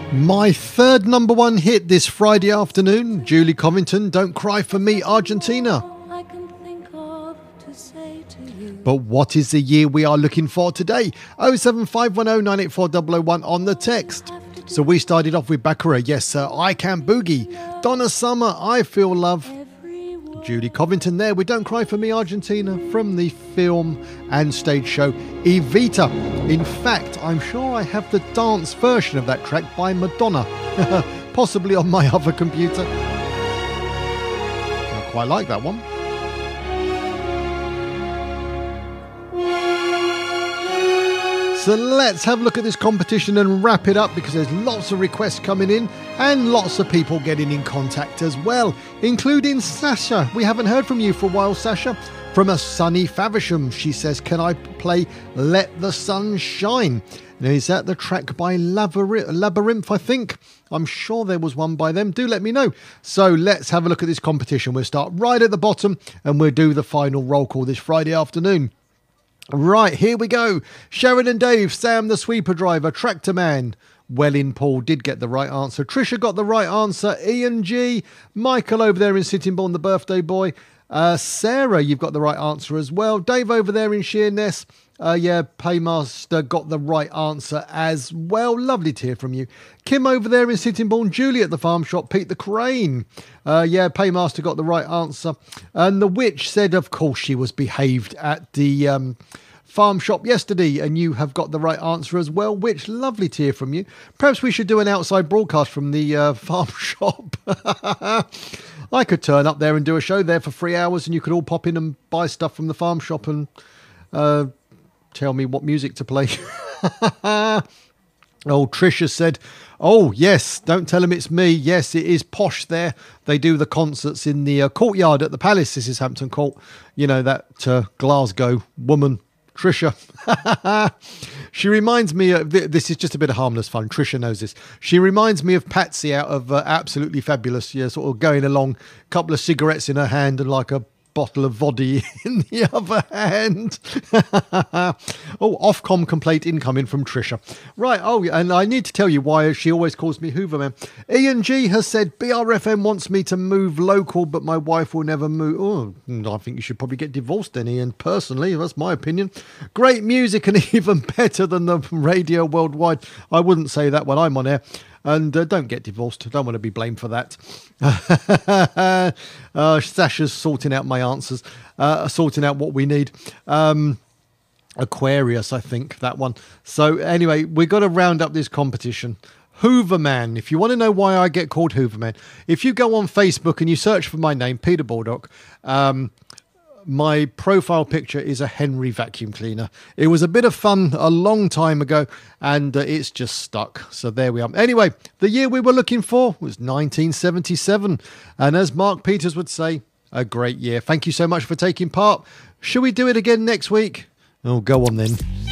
My third number one hit this Friday afternoon, Julie Covington, Don't Cry For Me, Argentina. But what is the year we are looking for today? 07510 984 001 on the text. So we started off with Baccarat, yes sir, I Can Boogie. Donna Summer, I Feel Love. Julie Covington there with Don't Cry For Me, Argentina, from the film and stage show Evita. In fact, I'm sure I have the dance version of that track by Madonna, possibly on my other computer. I quite like that one. So let's have a look at this competition and wrap it up, because there's lots of requests coming in and lots of people getting in contact as well, including Sasha. We haven't heard from you for a while, Sasha. From a sunny Faversham, she says, can I play Let the Sun Shine? Now, is that the track by Labyrinth, I think? I'm sure there was one by them. Do let me know. So let's have a look at this competition. We'll start right at the bottom and we'll do the final roll call this Friday afternoon. Right, here we go. Sharon and Dave, Sam the sweeper driver, Tractor Man. Wellin Paul did get the right answer. Trisha got the right answer. Ian G. Michael over there in Sittingbourne, the birthday boy. Sarah, you've got the right answer as well. Dave over there in Sheerness. Paymaster got the right answer as well. Lovely to hear from you. Kim over there in Sittingbourne. Julie at the farm shop. Pete the Crane. Paymaster got the right answer. And the witch said, of course, she was behaved at the farm shop yesterday, and you have got the right answer as well, Witch. Lovely to hear from you. Perhaps we should do an outside broadcast from the farm shop. I could turn up there and do a show there for 3 hours, and you could all pop in and buy stuff from the farm shop and tell me what music to play. Oh, Trisha said, oh, yes, don't tell them it's me. Yes, it is posh there. They do the concerts in the courtyard at the Palace. This is Hampton Court. You know, that Glasgow woman, Trisha. She reminds me of, this is just a bit of harmless fun. Trisha knows this. She reminds me of Patsy out of Absolutely Fabulous. Yeah, sort of going along, couple of cigarettes in her hand and like a bottle of voddy in the other hand. Oh, Ofcom complaint incoming from Trisha. Right, oh, and I need to tell you why she always calls me Hooverman. Ian G has said, BRFM wants me to move local, but my wife will never move. Oh, I think you should probably get divorced then, Ian, personally. That's my opinion. Great music and even better than the radio worldwide. I wouldn't say that when I'm on air. And don't get divorced. I don't want to be blamed for that. Sasha's sorting out my answers, sorting out what we need. Aquarius, I think, that one. So anyway, we've got to round up this competition. Hooverman. If you want to know why I get called Hooverman, if you go on Facebook and you search for my name, Peter Baldock, my profile picture is a Henry vacuum cleaner. It was a bit of fun a long time ago, and it's just stuck. So there we are. Anyway, the year we were looking for was 1977. And as Mark Peters would say, a great year. Thank you so much for taking part. Shall we do it again next week? Oh, go on then.